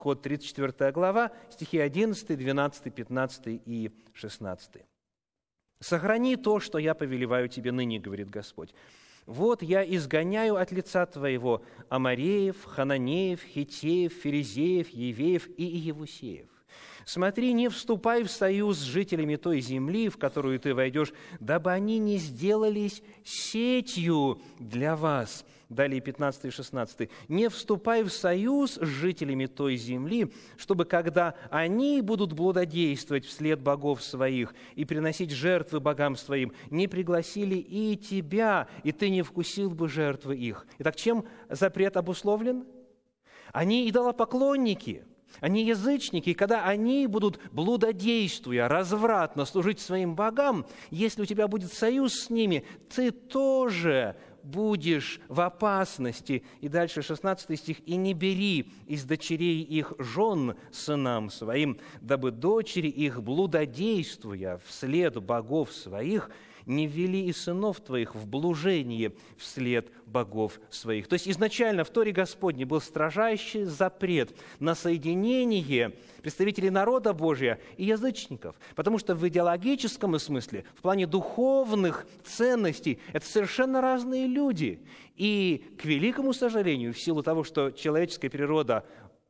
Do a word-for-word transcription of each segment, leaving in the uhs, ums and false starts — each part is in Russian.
Код тридцать четвёртая глава, стихи одиннадцатый, двенадцатый, пятнадцатый и шестнадцатый. «Сохрани то, что я повелеваю тебе ныне, говорит Господь. Вот я изгоняю от лица твоего Амореев, Хананеев, Хиттеев, Ферезеев, Евеев и Иевусеев. Смотри, не вступай в союз с жителями той земли, в которую ты войдешь, дабы они не сделались сетью для вас». Далее пятнадцатый и шестнадцатый. «Не вступай в союз с жителями той земли, чтобы, когда они будут блудодействовать вслед богов своих и приносить жертвы богам своим, не пригласили и тебя, и ты не вкусил бы жертвы их». Итак, чем запрет обусловлен? Они идолопоклонники. Они язычники, и когда они будут, блудодействуя, развратно служить своим богам, если у тебя будет союз с ними, ты тоже будешь в опасности. И дальше шестнадцатый стих. «И не бери из дочерей их жен сынам своим, дабы дочери их, блудодействуя вслед богов своих, не ввели и сынов твоих в блужение вслед богов своих». То есть изначально в Торе Господней был строжайший запрет на соединение представителей народа Божия и язычников, потому что в идеологическом смысле, в плане духовных ценностей, это совершенно разные люди. И, к великому сожалению, в силу того, что человеческая природа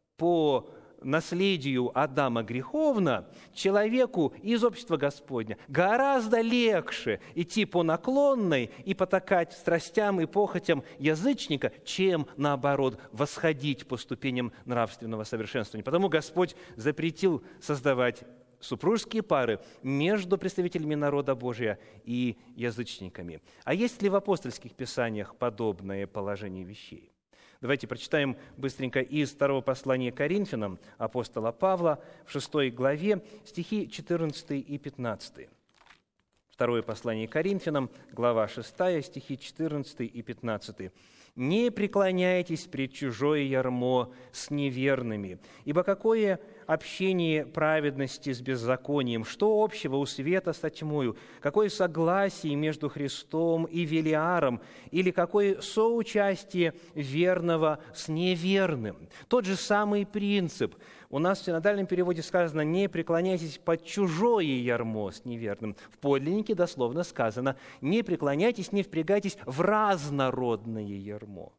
по наследию Адама греховно, человеку из общества Господня гораздо легче идти по наклонной и потакать страстям и похотям язычника, чем, наоборот, восходить по ступеням нравственного совершенствования. Потому Господь запретил создавать супружеские пары между представителями народа Божия и язычниками. А есть ли в апостольских писаниях подобное положение вещей? Давайте прочитаем быстренько из второго послания к Коринфянам апостола Павла в шестой главе стихи четырнадцатый и пятнадцатый. Второе послание к Коринфянам, глава шестая, стихи четырнадцатый и пятнадцатый. «Не преклоняйтесь пред чужое ярмо с неверными, ибо какое общение праведности с беззаконием, что общего у света со тьмою, какое согласие между Христом и Велиаром, или какое соучастие верного с неверным». Тот же самый принцип. У нас в синодальном переводе сказано «не преклоняйтесь под чужое ярмо с неверным». В подлиннике дословно сказано «не преклоняйтесь, не впрягайтесь в разнородное ярмо».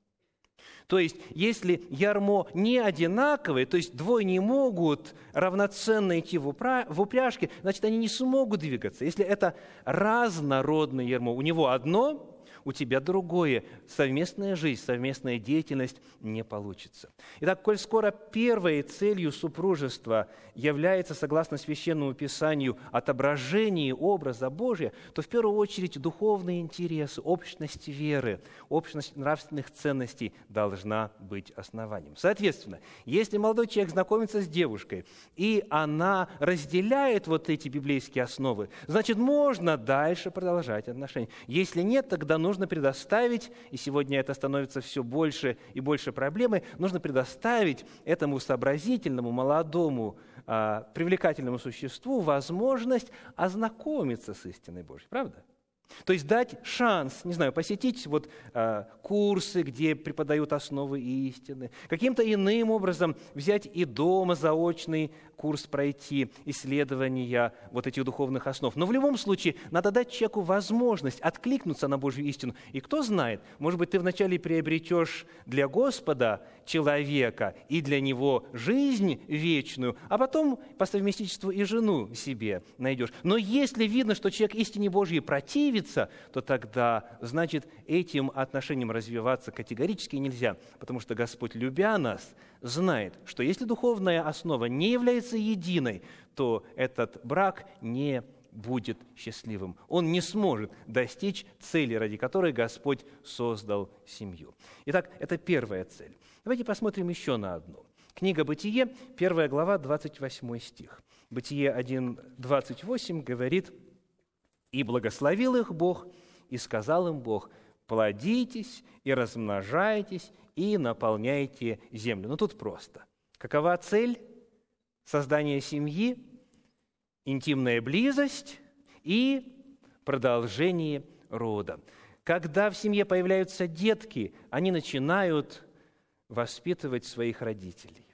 То есть, если ярмо не одинаковое, то есть двое не могут равноценно идти в упряжке, значит, они не смогут двигаться. Если это разнородное ярмо, у него одно, у тебя другое. Совместная жизнь, совместная деятельность не получится. Итак, коль скоро первой целью супружества является, согласно Священному Писанию, отображение образа Божия, то в первую очередь духовные интересы, общность веры, общность нравственных ценностей должна быть основанием. Соответственно, если молодой человек знакомится с девушкой, и она разделяет вот эти библейские основы, значит, можно дальше продолжать отношения. Если нет, тогда нужно Нужно предоставить, и сегодня это становится все больше и больше проблемой, нужно предоставить этому сообразительному, молодому, а, привлекательному существу возможность ознакомиться с истиной Божьей. Правда? То есть дать шанс, не знаю, посетить вот, а, курсы, где преподают основы истины, каким-то иным образом взять и дома заочный курс пройти, исследования вот этих духовных основ. Но в любом случае надо дать человеку возможность откликнуться на Божью истину. И кто знает, может быть, ты вначале приобретешь для Господа человека и для него жизнь вечную, а потом по совместительству и жену себе найдешь. Но если видно, что человек истине Божьей противится, то тогда, значит, этим отношениям развиваться категорически нельзя, потому что Господь, любя нас, знает, что если духовная основа не является единой, то этот брак не будет счастливым. Он не сможет достичь цели, ради которой Господь создал семью. Итак, это первая цель. Давайте посмотрим еще на одну. Книга «Бытие», первая глава, двадцать восьмой стих. Бытие один, двадцать восемь говорит: «И благословил их Бог, и сказал им Бог: плодитесь и размножайтесь, и наполняйте землю». Ну, тут просто. Какова цель создания семьи? Интимная близость и продолжение рода. Когда в семье появляются детки, они начинают воспитывать своих родителей.